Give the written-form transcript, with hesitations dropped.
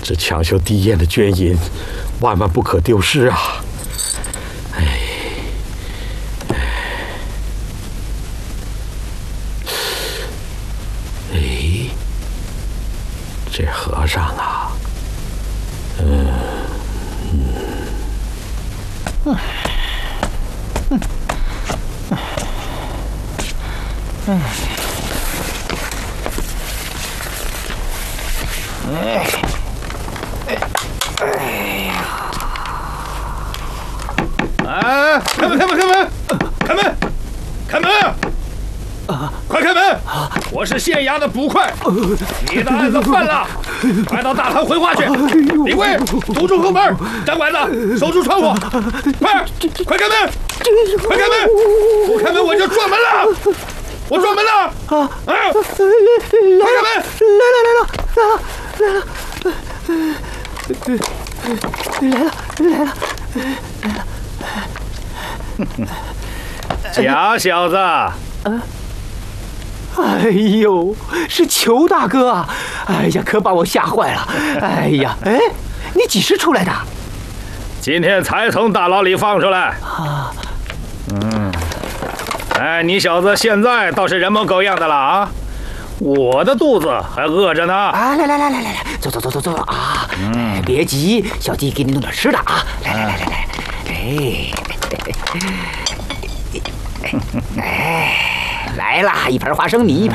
这强秀低砚的绢银，万万不可丢失啊！这和尚啊， 开门！快开门！我是县衙的捕快，你的案子犯了，快到大堂回话去。李贵，堵住后门，站管子，守住窗户，快开门！快开门！不开门我就撞门了！我撞门了！快开门！ 来了！ 假小子！ 哎呦，是裘大哥啊！哎呀，可把我吓坏了！哎呀，你几时出来的？ 今天才从大牢里放出来。你小子现在倒是人模狗样的了啊！我的肚子还饿着呢。 啊，来，走啊！别急，小弟给你弄点吃的啊！来，来啦，一盘花生米，一盘